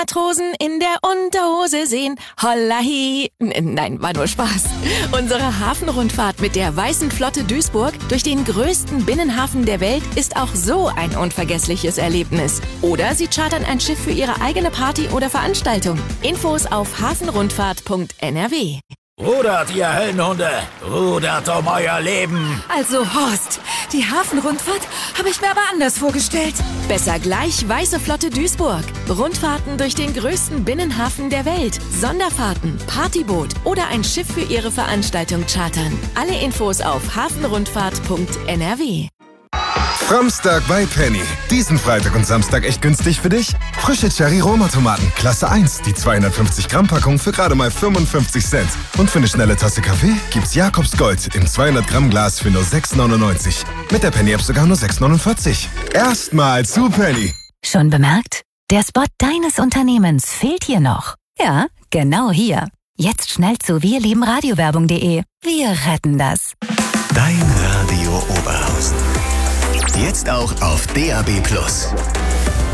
Matrosen in der Unterhose sehen. Hollahi. Nein, war nur Spaß. Unsere Hafenrundfahrt mit der Weißen Flotte Duisburg durch den größten Binnenhafen der Welt ist auch so ein unvergessliches Erlebnis. Oder Sie chartern ein Schiff für Ihre eigene Party oder Veranstaltung. Infos auf hafenrundfahrt.nrw. Rudert, ihr Höllenhunde! Rudert um euer Leben! Also Horst, die Hafenrundfahrt habe ich mir aber anders vorgestellt. Besser gleich Weiße Flotte Duisburg. Rundfahrten durch den größten Binnenhafen der Welt. Sonderfahrten, Partyboot oder ein Schiff für Ihre Veranstaltung chartern. Alle Infos auf hafenrundfahrt.nrw. Samstag bei Penny. Diesen Freitag und Samstag echt günstig für dich? Frische Cherry-Roma-Tomaten, Klasse 1, die 250 Gramm Packung für gerade mal 55 Cent. Und für eine schnelle Tasse Kaffee gibt's Jakobs Gold im 200 Gramm Glas für nur 6,99. Mit der Penny-App sogar nur 6,49. Erstmal zu Penny. Schon bemerkt? Der Spot deines Unternehmens fehlt hier noch. Ja, genau hier. Jetzt schnell zu wirliebenradiowerbung.de. Wir retten das. Dein Radio Oberhausen. Jetzt auch auf DAB+.